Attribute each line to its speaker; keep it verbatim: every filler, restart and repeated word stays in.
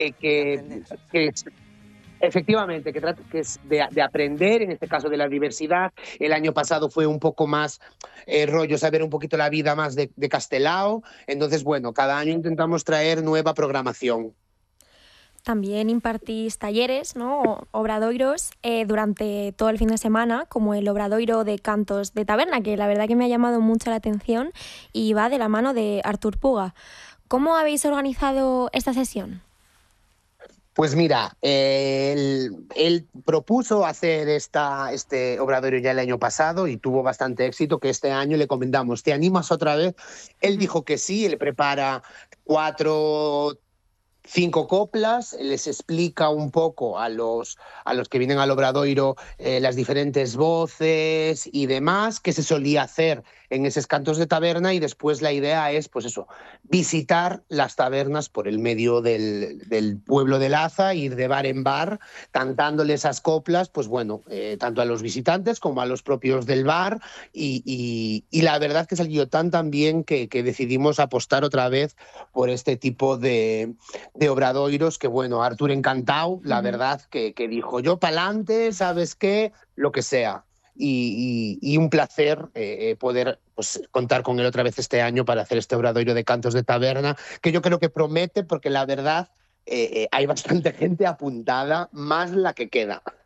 Speaker 1: que,
Speaker 2: De
Speaker 1: que,
Speaker 2: aprender.
Speaker 1: que es- efectivamente, que, trata- que es de, de aprender, en este caso de la diversidad. El año pasado fue un poco más eh, rollo, saber un poquito la vida más de, de Castelao. Entonces, bueno, cada año intentamos traer nueva programación.
Speaker 3: También impartís talleres, ¿no? o obradoiros eh, durante todo el fin de semana, como el obradoiro de cantos de taberna, que la verdad que me ha llamado mucho la atención y va de la mano de Artur Puga. ¿Cómo habéis organizado esta sesión?
Speaker 1: Pues mira, eh, él, él propuso hacer esta, este obradorio ya el año pasado y tuvo bastante éxito, que este año le comentamos, ¿te animas otra vez? Él
Speaker 2: Ujú.
Speaker 1: dijo que sí, él prepara cuatro, cinco coplas, les explica un poco a los, a los que vienen al Obradoiro eh, las diferentes voces y demás que se solía hacer en esos cantos de taberna, y después la idea es, pues eso, visitar las tabernas por el medio del, del pueblo de Laza, ir de bar en bar cantándole esas coplas, pues bueno, eh, tanto a los visitantes como a los propios del bar, y, y, y la verdad que salió tan tan bien que, que decidimos apostar otra vez por este tipo de, de obradoiros, que bueno, Artur encantado, la
Speaker 3: Ujú.
Speaker 1: verdad, que, que dijo yo pa'lante, ¿sabes qué? Lo que sea. Y, y, y un placer eh, poder pues, contar con él otra vez este año para hacer este obradoiro de cantos de taberna, que yo creo que promete, porque la verdad eh, eh, hay bastante gente apuntada, más la que queda.